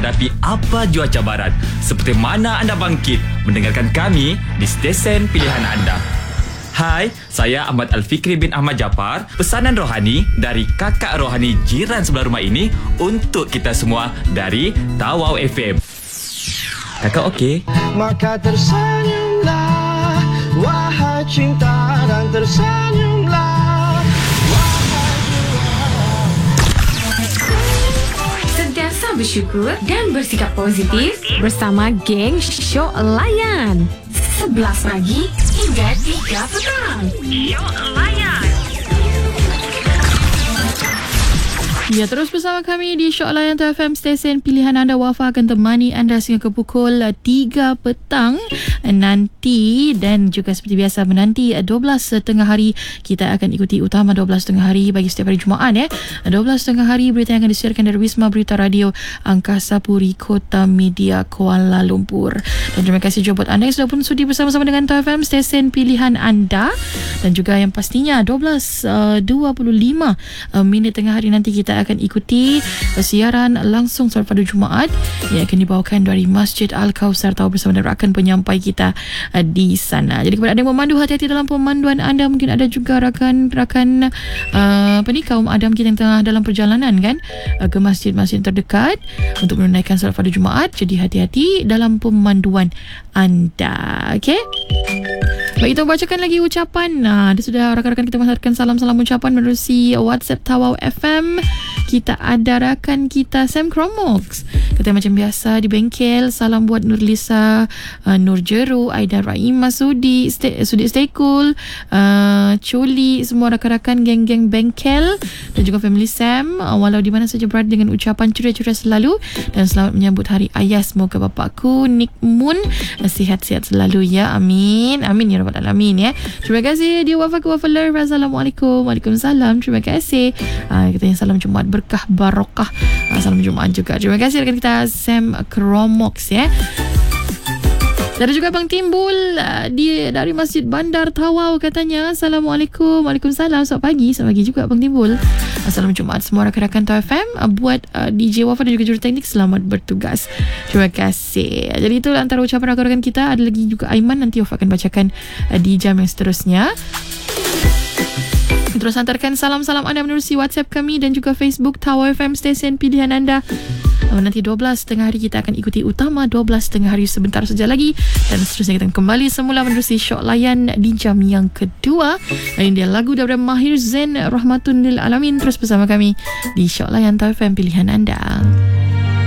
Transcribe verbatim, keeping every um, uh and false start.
menghadapi apa jua cabaran. Seperti mana anda bangkit mendengarkan kami di stesen pilihan anda. Hai, saya Ahmad Al-Fikri bin Ahmad Japar. Pesanan rohani dari kakak rohani jiran sebelah rumah ini untuk kita semua dari Tawau F M. Kakak okey? Maka tersenyumlah, wahai cinta, dan tersenyumlah. Sentiasa bersyukur dan bersikap positif bersama geng Syok Layan. sebelas pagi hingga tiga petang. Syok Layan. Ya, terus bersama kami di Syok Layan F M, stesen pilihan anda. Wafa akan temani anda sehingga ke pukul tiga petang nanti. Dan juga seperti biasa menanti dua belas tengah hari kita akan ikuti utama dua belas tengah hari bagi setiap hari Jumaat ya. dua belas tengah hari berita yang akan disiarkan dari Wisma Berita Radio Angkasa Puri Kota Media Kuala Lumpur. Dan terima kasih juga buat anda yang sudah pun sudi bersama-sama dengan F M, stesen pilihan anda. Dan juga yang pastinya dua belas dua puluh lima minit tengah hari nanti kita akan ikuti siaran langsung solat pada Jumaat yang akan dibawakan dari Masjid Al-Kausar Tau bersama dengan rakan penyampai kita uh, di sana. Jadi kepada anda yang memandu, hati-hati dalam pemanduan anda. Mungkin ada juga rakan-rakan uh, apa ni, kaum adam kita yang tengah dalam perjalanan kan uh, ke masjid-masjid terdekat untuk menunaikan solat pada Jumaat. Jadi hati-hati dalam pemanduan anda. Okey? Baik, kita bacakan lagi ucapan. Nah, dia sudah rakan-rakan kita masarkan salam-salam ucapan menerusi WhatsApp Tawau F M. Kita ada rakan kita Sam Cromox. Kata macam biasa di bengkel. Salam buat Nurlisa, uh, Nur Jeru, Aida Rahim Masudi, Stay, Sudi Stay Cool, uh, Choli, semua rakan-rakan geng-geng bengkel dan juga family Sam. Uh, walau di mana saja berada, dengan ucapan ceria-ceria selalu dan selamat menyambut Hari Ayah. Semoga bapakku Nick Moon uh, sihat-sihat selalu ya. Amin. Amin ya Rabbal Alamin ya. Terima kasih dia Wafa ke Wafaler. Assalamualaikum. Waalaikumsalam. Terima kasih. Uh, katanya salam Jumaat berkah barokah. Uh, salam Jumaat juga. Terima kasih rekan kita Sam Kromox ya. Dan juga Bang Timbul uh, di dari Masjid Bandar Tawau katanya Assalamualaikum. Waalaikumsalam. Selamat pagi. Selamat pagi juga Bang Timbul. Salam Jumaat semua rakan-rakan Tawau F M. uh, Buat uh, D J Wafa dan juga juruteknik, selamat bertugas. Terima kasih. Jadi itu antara ucapan rakan-rakan kita. Ada lagi juga Aiman, nanti Wafa akan bacakan uh, di jam yang seterusnya. Terus hantarkan salam-salam anda menerusi WhatsApp kami dan juga Facebook Tawau F M, stesen pilihan anda. Nanti dua belas tengah hari kita akan ikuti utama dua belas tengah hari sebentar saja lagi. Dan seterusnya kita akan kembali semula menerusi Syok Layan di jam yang kedua. Dan dia lagu daripada Mahir Zain, Rahmatun Lil Alamin. Terus bersama kami di Syok Layan Tawau F M, pilihan anda.